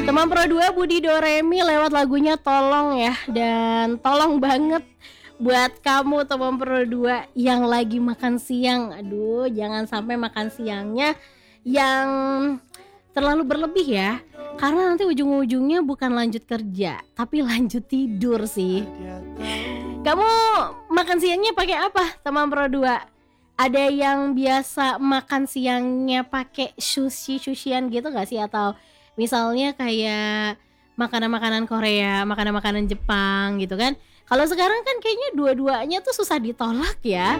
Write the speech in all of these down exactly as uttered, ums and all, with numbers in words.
Teman Pro dua Budi Doremi lewat lagunya Tolong ya. Dan tolong banget buat kamu teman Pro dua yang lagi makan siang. Aduh, jangan sampai makan siangnya yang terlalu berlebih ya. Karena nanti ujung-ujungnya bukan lanjut kerja, tapi lanjut tidur sih. Kamu makan siangnya pakai apa teman Pro dua? Ada yang biasa makan siangnya pakai sushi-sushian gitu gak sih? Atau misalnya kayak makanan-makanan Korea, makanan-makanan Jepang gitu kan. Kalau sekarang kan kayaknya dua-duanya tuh susah ditolak ya.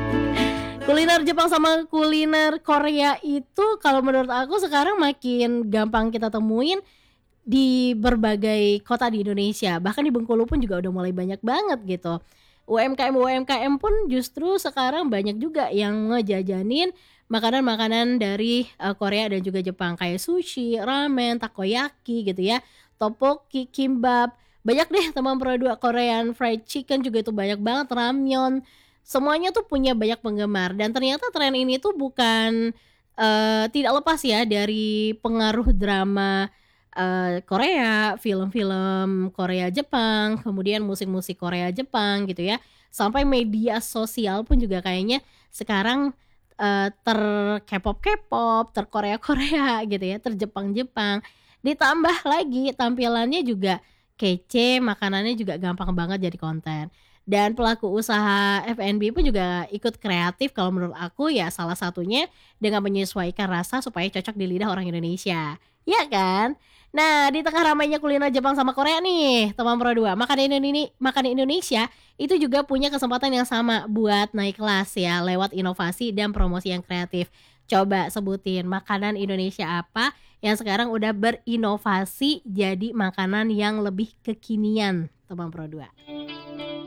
Kuliner Jepang sama kuliner Korea itu kalau menurut aku sekarang makin gampang kita temuin di berbagai kota di Indonesia. Bahkan di Bengkulu pun juga udah mulai banyak banget gitu. U M K M U M K M pun justru sekarang banyak juga yang ngejajanin makanan-makanan dari uh, Korea dan juga Jepang kayak sushi, ramen, takoyaki gitu ya, tteokbokki, kimbap. Banyak deh teman Pro dua, Korean fried chicken juga itu banyak banget, ramyeon. Semuanya tuh punya banyak penggemar dan ternyata tren ini tuh bukan uh, tidak lepas ya dari pengaruh drama Uh, Korea, film-film Korea Jepang, kemudian musik-musik Korea Jepang gitu ya. Sampai media sosial pun juga kayaknya sekarang uh, ter K-pop K-pop, ter Korea Korea gitu ya, ter Jepang Jepang. Ditambah lagi tampilannya juga kece, makanannya juga gampang banget jadi konten. Dan pelaku usaha F and B pun juga ikut kreatif kalau menurut aku ya, salah satunya dengan menyesuaikan rasa supaya cocok di lidah orang Indonesia. Ya kan? Nah, di tengah ramainya kuliner Jepang sama Korea nih, teman Pro dua, makanan Indonesia, makanan Indonesia itu juga punya kesempatan yang sama buat naik kelas ya lewat inovasi dan promosi yang kreatif. Coba sebutin makanan Indonesia apa yang sekarang udah berinovasi jadi makanan yang lebih kekinian, teman Pro dua.